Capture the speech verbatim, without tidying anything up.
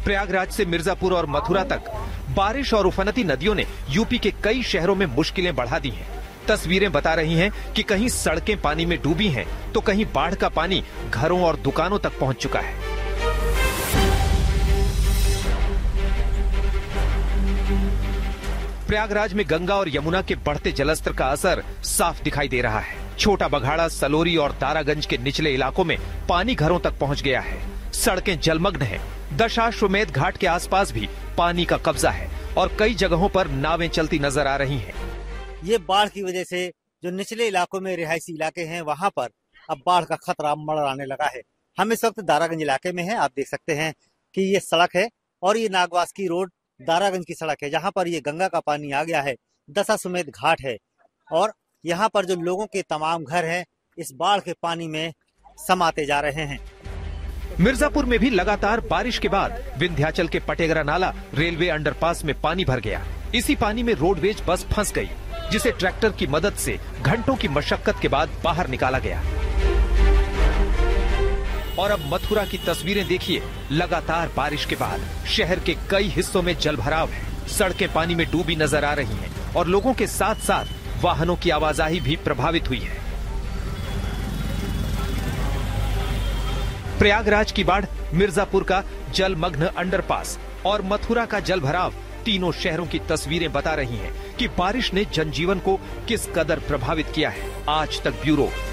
प्रयागराज से मिर्जापुर और मथुरा तक बारिश और उफनती नदियों ने यूपी के कई शहरों में मुश्किलें बढ़ा दी हैं। तस्वीरें बता रही हैं कि कहीं सड़कें पानी में डूबी हैं, तो कहीं बाढ़ का पानी घरों और दुकानों तक पहुंच चुका है। प्रयागराज में गंगा और यमुना के बढ़ते जलस्तर का असर साफ दिखाई दे रहा है। छोटा बघाड़ा, सलोरी और दारागंज के निचले इलाकों में पानी घरों तक पहुंच गया है। सड़कें जलमग्न हैं। दशाश्वमेध घाट के आसपास भी पानी का कब्जा है और कई जगहों पर नावें चलती नजर आ रही हैं। ये बाढ़ की वजह से जो निचले इलाकों में रिहायशी इलाके हैं, वहां पर अब बाढ़ का खतरा मंडराने लगा है। हम इस वक्त दारागंज इलाके में हैं। आप देख सकते हैं कि ये सड़क है और ये नागवास की रोड दारागंज की सड़क है, जहां पर ये गंगा का पानी आ गया है। दशाश्वमेध घाट है और यहाँ पर जो लोगों के तमाम घर हैं इस बाढ़ के पानी में समाते जा रहे हैं। मिर्जापुर में भी लगातार बारिश के बाद विंध्याचल के पटेगरा नाला रेलवे अंडरपास में पानी भर गया। इसी पानी में रोडवेज बस फंस गई, जिसे ट्रैक्टर की मदद से घंटों की मशक्कत के बाद बाहर निकाला गया। और अब मथुरा की तस्वीरें देखिए। लगातार बारिश के बाद शहर के कई हिस्सों में जलभराव है। सड़कें पानी में डूबी नजर आ रही हैं और लोगों के साथ साथ वाहनों की आवाजाही भी प्रभावित हुई है। प्रयागराज की बाढ़, मिर्जापुर का जलमग्न अंडरपास और मथुरा का जलभराव, तीनों शहरों की तस्वीरें बता रही हैं कि बारिश ने जनजीवन को किस कदर प्रभावित किया है। आज तक ब्यूरो।